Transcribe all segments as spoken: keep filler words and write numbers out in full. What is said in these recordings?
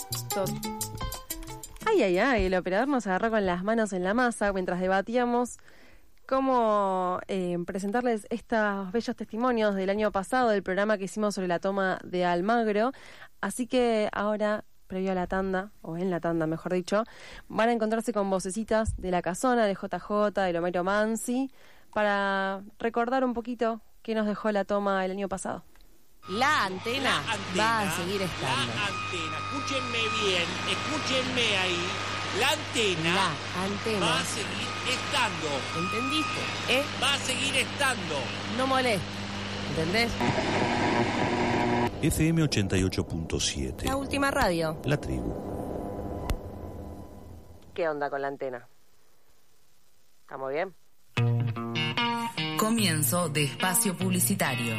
Tot. Ay, ay, ay, el operador nos agarró con las manos en la masa mientras debatíamos cómo eh, presentarles estos bellos testimonios del año pasado del programa que hicimos sobre la toma de Almagro. Así que ahora, previo a la tanda, o en la tanda mejor dicho, van a encontrarse con vocecitas de La Casona, de J J, de Homero Mansi, para recordar un poquito qué nos dejó la toma el año pasado. La antena, la antena va a seguir estando. La antena, escúchenme bien, escúchenme ahí. La antena, la antena va a seguir estando. ¿Entendiste? ¿Eh? Va a seguir estando. No molestes. ¿Entendés? F M ochenta y ocho punto siete. La última radio. La tribu. ¿Qué onda con la antena? ¿Estamos bien? Comienzo de espacio publicitario.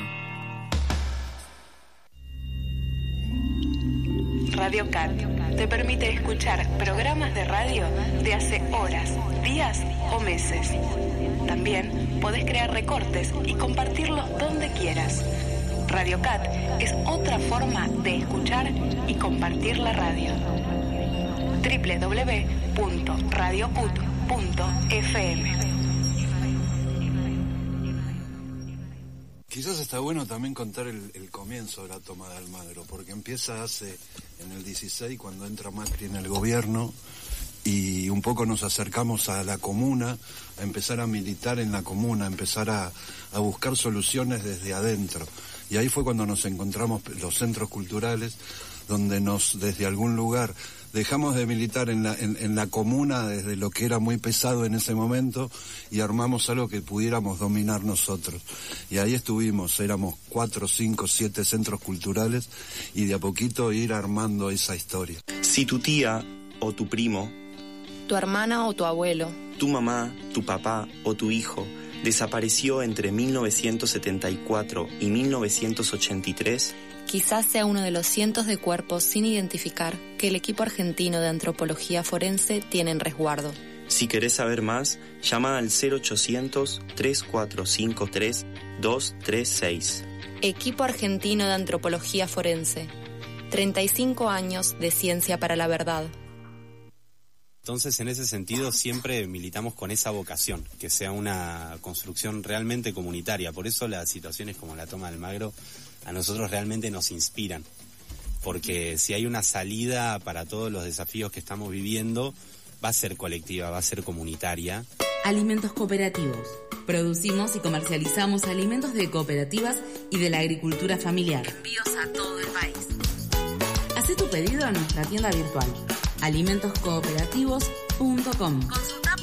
Radio Cat te permite escuchar programas de radio de hace horas, días o meses. También podés crear recortes y compartirlos donde quieras. Radio Cat es otra forma de escuchar y compartir la radio. doble u doble u doble u punto radio cut punto f m. Quizás está bueno también contar el, el comienzo de la toma de Almagro, porque empieza hace en el dieciséis, cuando entra Macri en el gobierno, y un poco nos acercamos a la comuna, a empezar a militar en la comuna, a empezar a, a buscar soluciones desde adentro. Y ahí fue cuando nos encontramos los centros culturales, donde nos, desde algún lugar, dejamos de militar en la, en, en la comuna desde lo que era muy pesado en ese momento y armamos algo que pudiéramos dominar nosotros. Y ahí estuvimos, éramos cuatro, cinco, siete centros culturales y de a poquito ir armando esa historia. Si tu tía o tu primo, tu hermana o tu abuelo, tu mamá, tu papá o tu hijo desapareció entre mil novecientos setenta y cuatro y mil novecientos ochenta y tres, quizás sea uno de los cientos de cuerpos sin identificar que el equipo argentino de antropología forense tiene en resguardo. Si querés saber más, llama al cero ochocientos, tres cuatro cinco tres, dos tres seis. Equipo argentino de antropología forense. treinta y cinco años de ciencia para la verdad. Entonces, en ese sentido, siempre militamos con esa vocación, que sea una construcción realmente comunitaria. Por eso las situaciones como la toma de Almagro a nosotros realmente nos inspiran. Porque si hay una salida para todos los desafíos que estamos viviendo, va a ser colectiva, va a ser comunitaria. Alimentos cooperativos. Producimos y comercializamos alimentos de cooperativas y de la agricultura familiar. Envíos a todo el país. Haz tu pedido en nuestra tienda virtual alimentos cooperativos punto com. Consulta